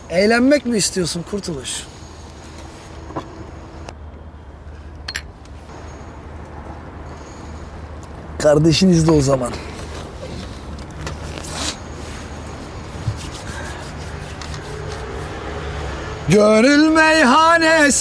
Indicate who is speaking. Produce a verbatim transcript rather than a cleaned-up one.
Speaker 1: Eğlenmek mi istiyorsun Kurtuluş? Kardeşin izle o zaman. Gönül meyhanesi